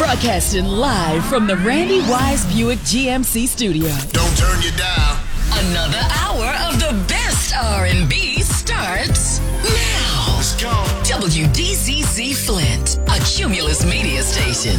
Broadcasting live from the Randy Wise Buick GMC studio. Don't turn your dial. Another hour of the best R&B starts now. Let's go. WDZZ Flint, a Cumulus media station.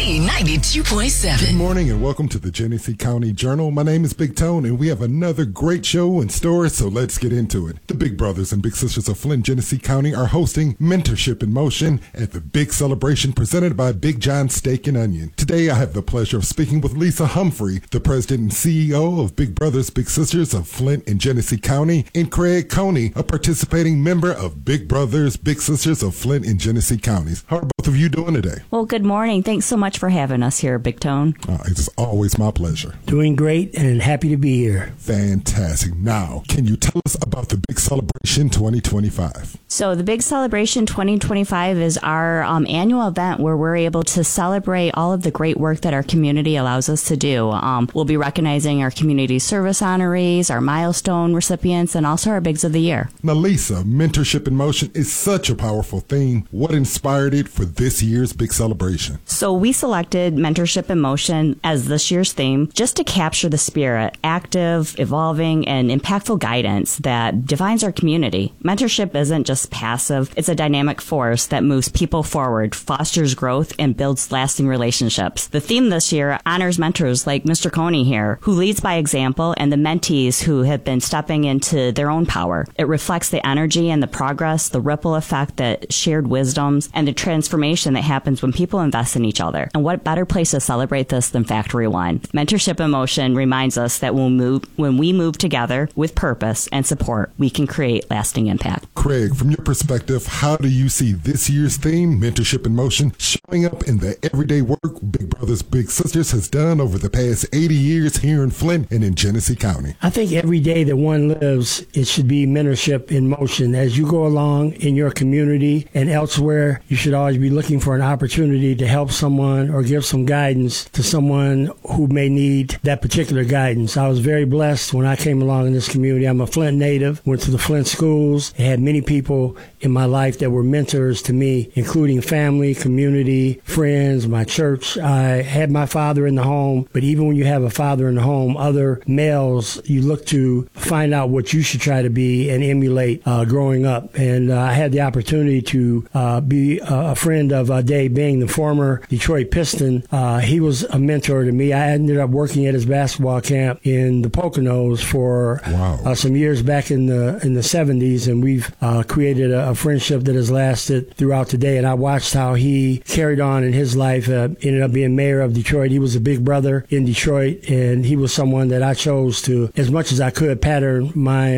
Z92.7. Good morning and welcome to the Genesee County Journal. My name is Big Tone and we have another great show in store, so let's get into it. The Big Brothers and Big Sisters of Flint, Genesee County are hosting Mentorship in Motion at the big celebration presented by Big John Steak and Onion. Today I have the pleasure of speaking with Lisa Humphrey, the president and CEO of Big Brothers Big Sisters of Flint and Genesee County, and Craig Coney, a participating member of Big Brothers Big Sisters of Flint and Genesee Counties. How are both of you doing today? Well, good morning. Thanks so much for having us here, Big Tone. It's always my pleasure. Doing great and happy to be here. Fantastic. Now, can you tell us about the Big Celebration 2025? So the Big Celebration 2025 is our annual event where we're able to celebrate all of the great work that our community allows us to do. We'll be recognizing our community service honorees, our milestone recipients, and also our Bigs of the Year. Now, Lisa, Mentorship in Motion is such a powerful theme. What inspired it for this year's Big Celebration? So we selected Mentorship in Motion as this year's theme just to capture the spirit, active, evolving, and impactful guidance that defines our community. Mentorship isn't just passive. It's a dynamic force that moves people forward, fosters growth, and builds lasting relationships. The theme this year honors mentors like Mr. Coney here, who leads by example, and the mentees who have been stepping into their own power. It reflects the energy and the progress, the ripple effect, that shared wisdoms, and the transformation that happens when people invest in each other. And what better place to celebrate this than Factory One? Mentorship in Motion reminds us that when we move together with purpose and support, we can create lasting impact. Craig, from your perspective, how do you see this year's theme, Mentorship in Motion, showing up in the everyday work Big Brothers Big Sisters has done over the past 80 years here in Flint and in Genesee County? I think every day that one lives, it should be mentorship in motion. As you go along in your community and elsewhere, you should always be looking for an opportunity to help someone or give some guidance to someone who may need that particular guidance. I was very blessed when I came along in this community. I'm a Flint native, went to the Flint schools, had many people in my life that were mentors to me, including family, community, friends, my church. I had my father in the home, but even when you have a father in the home, other males you look to find out what you should try to be and emulate growing up. And I had the opportunity to be a friend of Dave Bing, the former Detroit Piston. He was a mentor to me. I ended up working at his basketball camp in the Poconos for some years back in the 70s, and we've created a friendship that has lasted throughout today. And I watched how he carried on in his life, ended up being mayor of Detroit. He was a big brother in Detroit, and he was someone that I chose to, as much as I could, pattern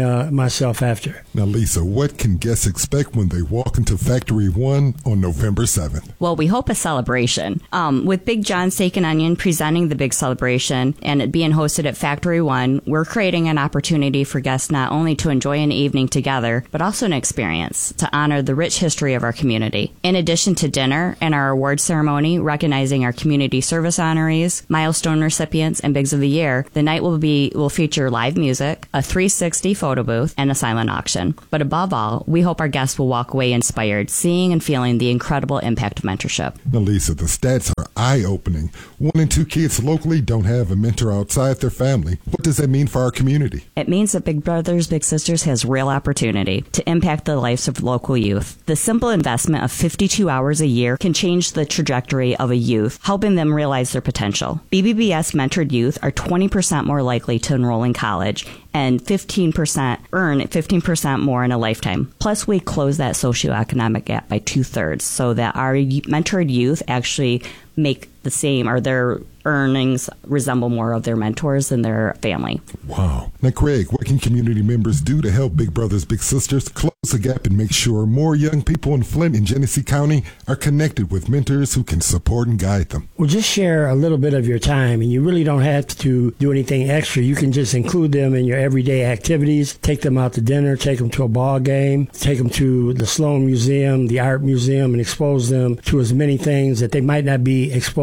myself after. Now, Lisa, what can guests expect when they walk into Factory One on November 7th? Well, we hope a celebration. With Big John Steak and Onion presenting the big celebration and it being hosted at Factory One, we're creating an opportunity for guests not only to enjoy an evening together, but also an experience to honor the rich history of our community. In addition to dinner and our award ceremony recognizing our community service honorees, milestone recipients, and Bigs of the Year, the night will feature live music, a 360 photo booth, and a silent auction. But above all, we hope our guests will walk away inspired, seeing and feeling the incredible impact of mentorship. Now, Lisa, the stats are eye-opening. 1 in 2 kids locally don't have a mentor outside their family. What does that mean for our community? It means that Big Brothers Big Sisters has real opportunity to impact the lives of local youth. The simple investment of 52 hours a year can change the trajectory of a youth, helping them realize their potential. BBBS mentored youth are 20% more likely to enroll in college and 15% earn 15% more in a lifetime. Plus, we close that socioeconomic gap by 2/3 so that our mentored youth actually make the same, or their earnings resemble more of their mentors than their family. Wow. Now, Craig, what can community members do to help Big Brothers Big Sisters close the gap and make sure more young people in Flint and Genesee County are connected with mentors who can support and guide them? Well, just share a little bit of your time, and you really don't have to do anything extra. You can just include them in your everyday activities, take them out to dinner, take them to a ball game, take them to the Sloan Museum, the Art Museum, and expose them to as many things that they might not be exposed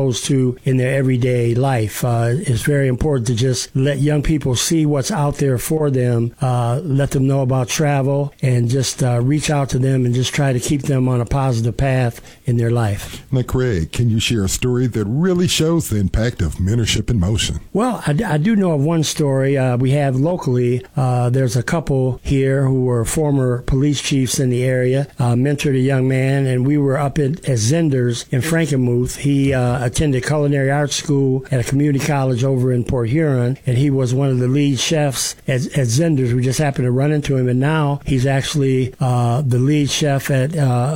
exposed to in their everyday life. It's very important to just let young people see what's out there for them, let them know about travel, and just reach out to them and just try to keep them on a positive path in their life. Now, Craig, can you share a story that really shows the impact of mentorship in motion? Well, I do know of one story we have locally. There's a couple here who were former police chiefs in the area, mentored a young man, and we were up at Zender's in Frankenmuth. He attended culinary arts school at a community college over in Port Huron, and he was one of the lead chefs at Zender's. We just happened to run into him, and now he's actually the lead chef at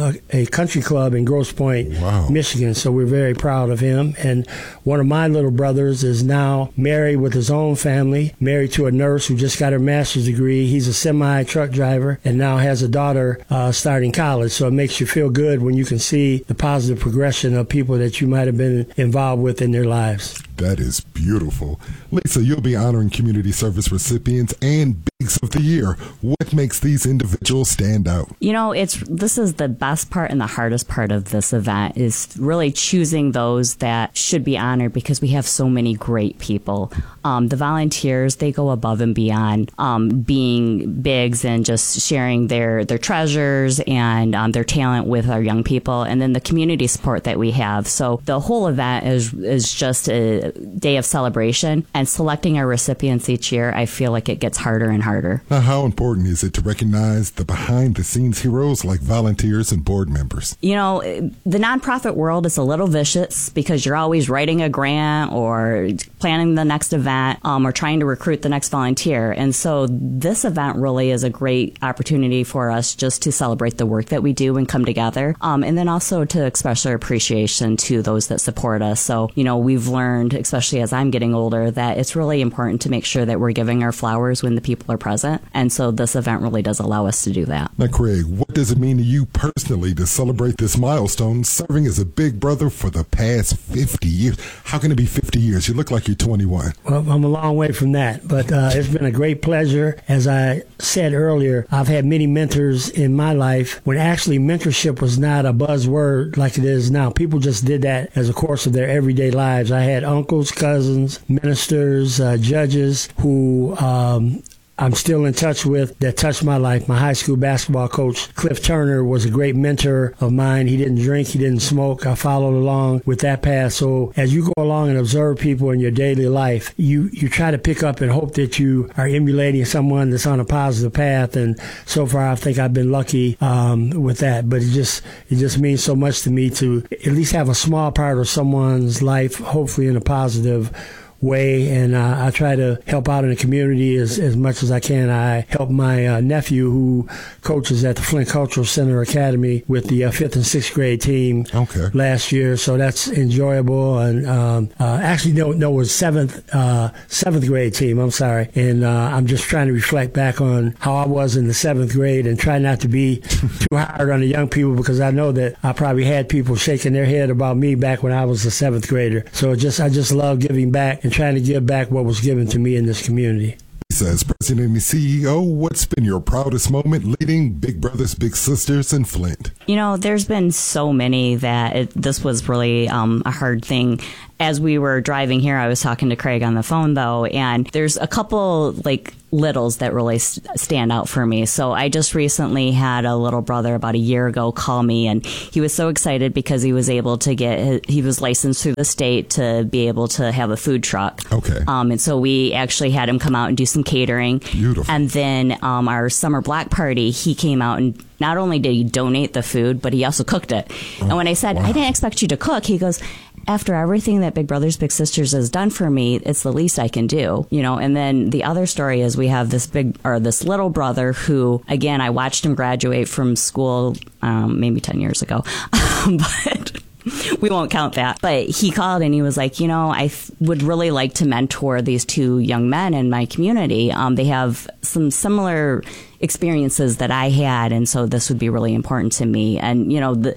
a country club in Grosse Pointe, Michigan. So we're very proud of him. And one of my little brothers is now married with his own family, married to a nurse who just got her master's degree. He's a semi-truck driver and now has a daughter starting college. So it makes you feel good when you can see the positive progression of people that you might have been involved with in their lives. That is beautiful. Lisa, you'll be honoring community service recipients and Bigs of the Year. What makes these individuals stand out? You know, this is the best part and the hardest part of this event is really choosing those that should be honored because we have so many great people. The volunteers, they go above and beyond being bigs and just sharing their treasures and their talent with our young people, and then the community support that we have. So the whole event is just a day of celebration, and selecting our recipients each year, I feel like it gets harder and harder. Now, how important is it to recognize the behind-the-scenes heroes like volunteers and board members? You know, the nonprofit world is a little vicious because you're always writing a grant or planning the next event or trying to recruit the next volunteer. And so this event really is a great opportunity for us just to celebrate the work that we do and come together, and then also to express our appreciation to those that support us. So, you know, we've learned, especially as I'm getting older, that it's really important to make sure that we're giving our flowers when the people are present. And so this event really does allow us to do that. Now, Craig, what does it mean to you personally to celebrate this milestone, serving as a big brother for the past 50 years? How can it be 50 years? You look like you're 21. Well, I'm a long way from that, but it's been a great pleasure. As I said earlier, I've had many mentors in my life when actually mentorship was not a buzzword like it is now. People just did that as a course of their everyday lives. I had uncles, cousins, ministers, judges who I'm still in touch with that touched my life. My high school basketball coach, Cliff Turner, was a great mentor of mine. He didn't drink, he didn't smoke. I followed along with that path. So as you go along and observe people in your daily life, you try to pick up and hope that you are emulating someone that's on a positive path. And so far, I think I've been lucky with that. But it just means so much to me to at least have a small part of someone's life, hopefully in a positive way, and I try to help out in the community as much as I can. I help my nephew who coaches at the Flint Cultural Center Academy with the 5th and 6th grade team last year, so that's enjoyable. And actually, no, it was 7th grade team, I'm sorry. And I'm just trying to reflect back on how I was in the 7th grade and try not to be too hard on the young people, because I know that I probably had people shaking their head about me back when I was a 7th grader. So I just love giving back and trying to give back what was given to me in this community. As president and CEO, what's been your proudest moment leading Big Brothers Big Sisters in Flint? You know, there's been so many that this was really a hard thing. As we were driving here, I was talking to Craig on the phone, though, and there's a couple, littles that really stand out for me. So I just recently had a little brother about a year ago call me, and he was so excited because he was able to he was licensed through the state to be able to have a food truck. Okay. And so we actually had him come out and do some catering. Beautiful. And then our summer block party, he came out and not only did he donate the food, but he also cooked it. And when I said, I didn't expect you to cook, he goes, after everything that Big Brothers Big Sisters has done for me, it's the least I can do, you know. And then the other story is we have this little brother who, again, I watched him graduate from school maybe 10 years ago, but we won't count that. But he called and he was like, you know, I would really like to mentor these two young men in my community. They have some similar experiences that I had, and so this would be really important to me. And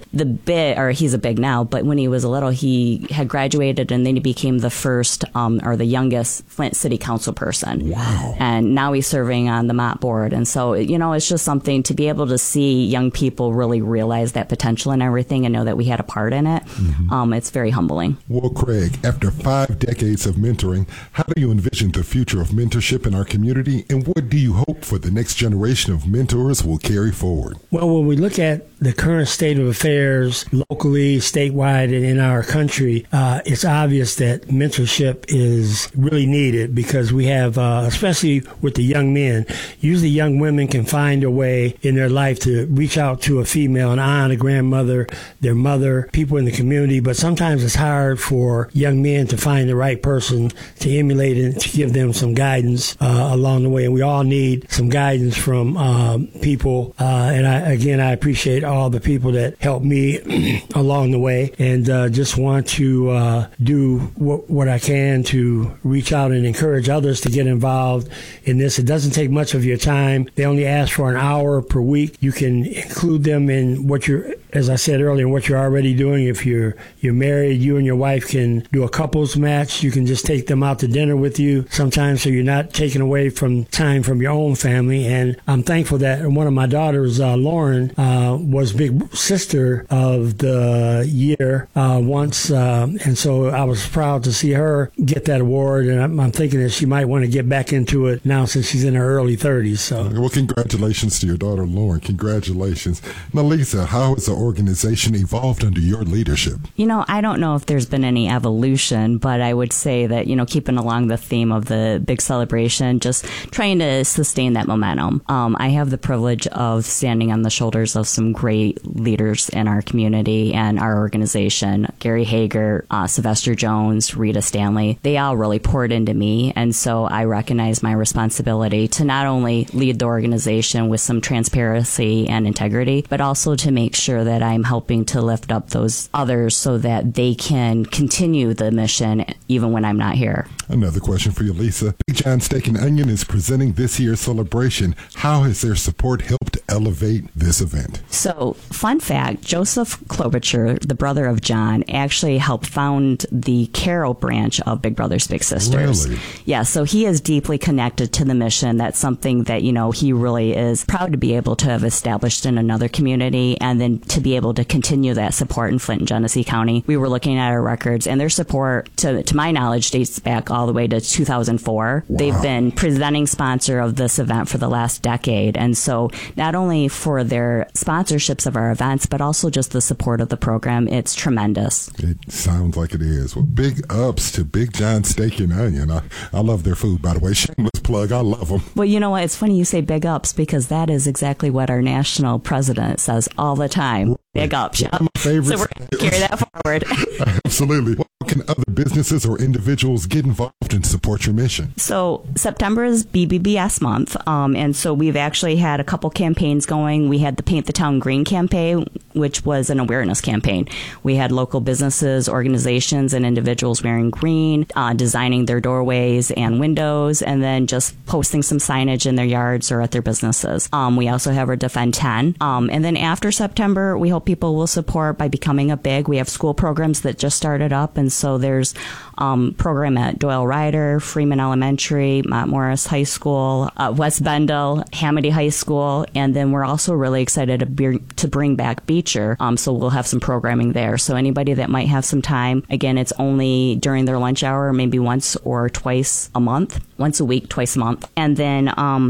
he's a big now, but when he was a little, he had graduated, and then he became the first or the youngest Flint City Council person. Wow! And now he's serving on the Mott board, and so it's just something to be able to see young people really realize that potential and everything, and know that we had a part in it. It's very humbling. Well, Craig, after 5 decades of mentoring, how do you envision the future of mentorship in our community, and what do you hope for the next generation of mentors will carry forward? Well, when we look at the current state of affairs locally, statewide, and in our country, it's obvious that mentorship is really needed because we have, especially with the young men, usually young women can find a way in their life to reach out to a female, an aunt, a grandmother, their mother, people in the community, but sometimes it's hard for young men to find the right person to emulate and to give them some guidance along the way. And we all need some guidance from people. And I appreciate all the people that helped me along the way, and just want to do what I can to reach out and encourage others to get involved in this. It doesn't take much of your time. They only ask for an hour per week. You can include them in what you're, as I said earlier, what you're already doing. If you're married, you and your wife can do a couples match. You can just take them out to dinner with you sometimes, so you're not taking away from time from your own family. And I'm thankful that one of my daughters, Lauren, was big sister of the year once, and so I was proud to see her get that award. And I'm thinking that she might want to get back into it now since she's in her early 30s. So, well, congratulations to your daughter, Lauren. Congratulations. Now, Lisa, how has the organization evolved under your leadership? I don't know if there's been any evolution, but I would say that, keeping along the theme of the big celebration, just trying to sustain that momentum. I have the privilege of standing on the shoulders of some great leaders in our community and our organization. Gary Hager, Sylvester Jones, Rita Stanley, they all really poured into me. And so I recognize my responsibility to not only lead the organization with some transparency and integrity, but also to make sure that I'm helping to lift up those others so that they can continue the mission even when I'm not here. Another question for you, Lisa. Big John Steak and Onion is presenting this year's celebration. How has their support helped elevate this event? So, fun fact, Joseph Klobuchar, the brother of John, actually helped found the Carroll branch of Big Brothers Big Sisters. Really? Yeah, so he is deeply connected to the mission. That's something that, he really is proud to be able to have established in another community, and then to be able to continue that support in Flint and Genesee County. We were looking at our records, and their support, to my knowledge, dates back all the way to 2004. Wow. They've been presenting sponsor of this event for the last decade, and so not only for their sponsorships of our events, but also just the support of the program, it's tremendous. It sounds like it is. Well, big ups to Big John Steak and Onion. I love their food, by the way. Shameless plug. I love them. Well, you know what? It's funny you say big ups, because that is exactly what our national president says all the time. Big ups. Yeah. My favorite. So we're going to carry that forward. Absolutely. How can other businesses or individuals get involved and support your mission? So September is BBBS month, and so we've actually had a couple campaigns going. We had the Paint the Town Green campaign, which was an awareness campaign. We had local businesses, organizations, and individuals wearing green, designing their doorways and windows, and then just posting some signage in their yards or at their businesses. We also have our Defend 10. And then after September, we hope people will support by becoming a big. We have school programs that just started up, and so there's program at Doyle Ryder, Freeman Elementary, Mott Morris High School, West Bendel, Hamady High School, and then we're also really excited to bring back Beecher, so we'll have some programming there. So anybody that might have some time, again, it's only during their lunch hour, maybe once or twice a month, once a week, twice a month. And then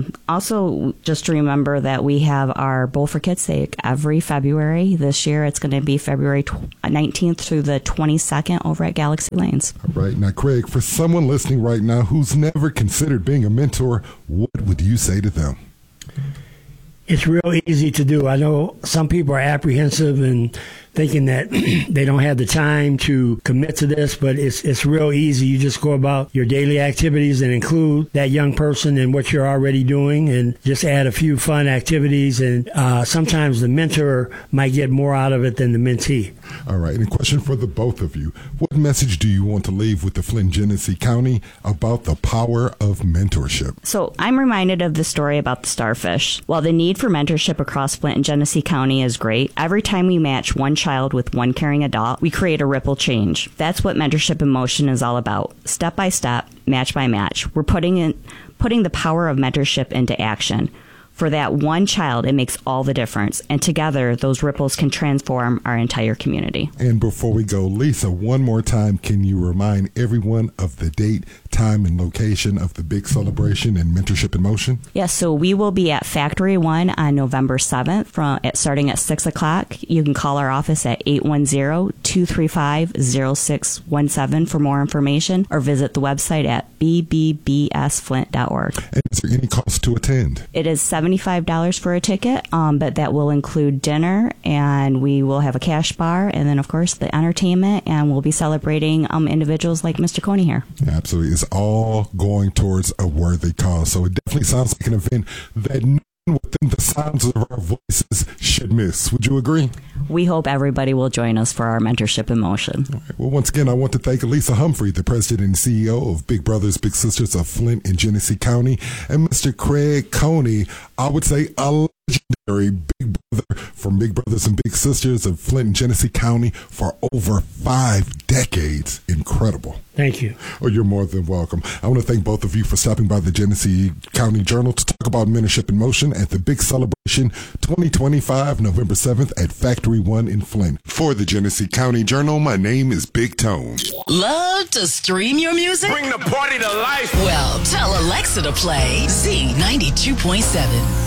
also just to remember that we have our Bowl for Kids Day every February. This year it's going to be February 19th through the 22nd over at Galaxy Lanes. Right. Now, Craig, for someone listening right now who's never considered being a mentor, what would you say to them? It's real easy to do. I know some people are apprehensive and thinking that they don't have the time to commit to this, but it's real easy. You just go about your daily activities and include that young person in what you're already doing, and just add a few fun activities. And sometimes the mentor might get more out of it than the mentee. All right. And a question for the both of you. What message do you want to leave with the Flint-Genesee County about the power of mentorship? So I'm reminded of the story about the starfish. While the need for mentorship across Flint and Genesee County is great, every time we match one child with one caring adult, we create a ripple change. That's what Mentorship in Motion is all about. Step by step, match by match. We're putting the power of mentorship into action. For that one child, it makes all the difference. And together, those ripples can transform our entire community. And before we go, Lisa, one more time, can you remind everyone of the date, time, and location of the big celebration and Mentorship in Motion? Yes, so we will be at Factory 1 on November 7th, starting at 6 o'clock. You can call our office at 810-235-0617 for more information, or visit the website at bbbsflint.org. And is there any cost to attend? It is $75 for a ticket, but that will include dinner, and we will have a cash bar, and then, of course, the entertainment, and we'll be celebrating individuals like Mr. Coney here. Absolutely. It's all going towards a worthy cause. So it definitely sounds like an event that no one within the sounds of our voices should miss. Would you agree? We hope everybody will join us for our Mentorship in Motion. All right. Well, once again, I want to thank Lisa Humphrey, the president and CEO of Big Brothers Big Sisters of Flint and Genesee County, and Mr. Craig Coney, I would say a legendary big brother from Big Brothers and Big Sisters of Flint and Genesee County for over 5 decades. Incredible. Thank you. Oh, you're more than welcome. I want to thank both of you for stopping by the Genesee County Journal to talk about Mentorship in Motion at the Big Celebration 2025, November 7th at Factory 1 in Flint. For the Genesee County Journal, my name is Big Tone. Love to stream your music? Bring the party to life. Well, tell Alexa to play Z92.7.